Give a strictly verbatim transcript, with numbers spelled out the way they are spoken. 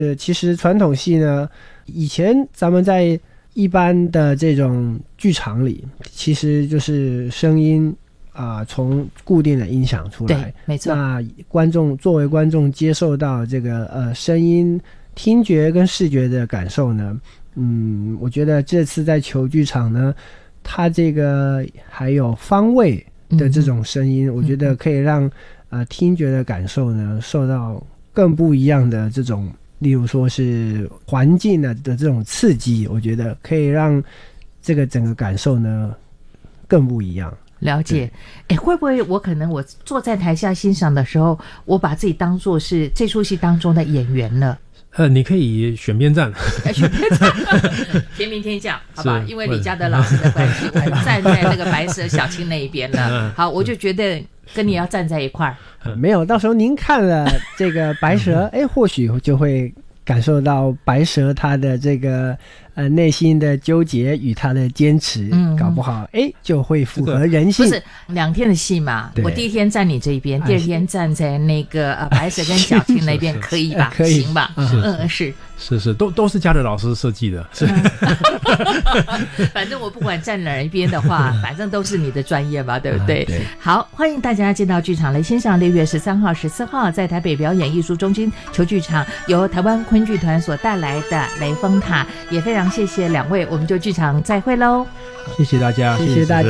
呃，其实传统戏呢，以前咱们在一般的这种剧场里，其实就是声音啊、呃，从固定的音响出来， 对，没错。 那观众作为观众接受到这个呃声音、听觉跟视觉的感受呢，嗯，我觉得这次在球剧场呢，它这个还有方位的这种声音，嗯、我觉得可以让呃听觉的感受呢受到更不一样的这种。例如说是环境的的这种刺激，我觉得可以让这个整个感受呢更不一样。 了解。哎，会不会我可能我坐在台下欣赏的时候，我把自己当作是这出戏当中的演员了？ 呃，你可以选边站， 选边站，天兵天将，好吧？因为李嘉德老师的关系，我站在那个白蛇小青那一边了。好，我就觉得跟你要站在一块儿。 没有，到时候您看了这个白蛇，哎，或许就会感受到白蛇他的这个呃内心的纠结与他的坚持，嗯，搞不好哎就会符合人性。 不是两天的戏嘛？我第一天站你这边，第二天站在那个呃白蛇跟小青那边，可以吧？ 可以， 行吧？嗯，是是是，都都是嘉德老师设计的。是， 反正我不管站哪一边的话，反正都是你的专业嘛，对不对？对。好，欢迎大家进到剧场来欣赏六月十三号、十四号在台北表演艺术中心球剧场由台湾昆剧团所带来的《雷峰塔》，也非常谢谢两位，我们就剧场再会喽。 谢谢大家， 谢谢大家。